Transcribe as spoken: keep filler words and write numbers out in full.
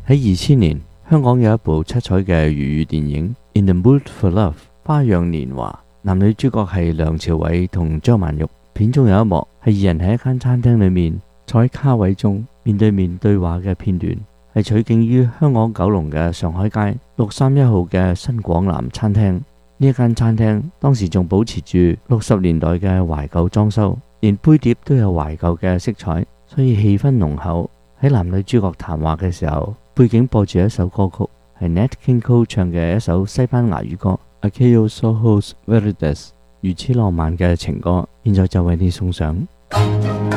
喺二千年，香港有一部七彩嘅粵語電影《In the Mood for Love》花樣年華，男女主角係梁朝偉同張曼玉。片中有一幕係二人喺一間餐廳裏面坐喺卡位中面對面對話嘅片段，係取景於香港九龍嘅上海街六三一號嘅新廣南餐廳。呢一間餐廳當時仲保持住六十年代嘅懷舊裝修，連杯碟都有懷舊嘅色彩，所以氣氛濃厚。喺男女主角談話嘅時候，背景播住一首歌曲，係 Nat King Cole 唱嘅一首西班牙語歌 Aquellos Ojos Verdes， 如此浪漫嘅情歌，現在就為你送上。